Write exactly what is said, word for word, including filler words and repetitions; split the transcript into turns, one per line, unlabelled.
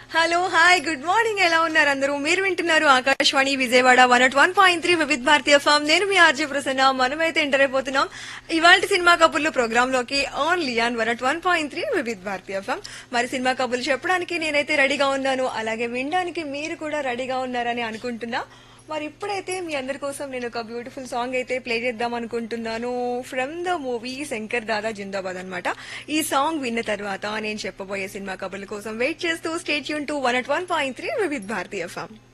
hello hi good morning ఎలా ఉన్నారు అందరూ మీరు వింటున్నారు Akashvani Vijayawada one at one point three వివిధ భారతీయ ఫామ్ నేను మీ ఆర్జే ప్రసన్న మనమైతే ఎంటర్ అయిపోతున్నాం ఇవాళ సినిమా కబుర్లు ప్రోగ్రామ్ లోకి only on one at one point three వివిధ భారతీయ ఫామ్ మరి సినిమా కబుర్లు చెప్పడానికి నేనైతే రెడీగా ఉన్నాను అలాగే వినడానికి మీరు కూడా రెడీగా ఉన్నారని అనుకుంటున్నా మరి ఇప్పుడైతే మీ అందరి కోసం నేను ఒక బ్యూటిఫుల్ సాంగ్ అయితే ప్లే చేద్దాం అనుకుంటున్నాను from the movie Shankar Dada జిందాబాద్ అన్నమాట ఈ సాంగ్ విన్న తర్వాత నేను చెప్పబోయే సినిమా కబుర్ల కోసం వెయిట్ చేస్తూ stay tune to one at one point three వివిధ భారతీయ ఫామ్